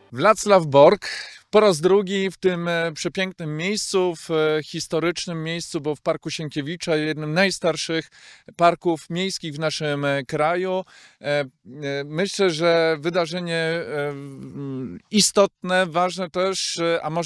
Wacław Bork po raz drugi w tym przepięknym miejscu, w historycznym miejscu, bo w Parku Sienkiewicza, jednym z najstarszych parków miejskich w naszym kraju. Myślę, że wydarzenie istotne, ważne też, a może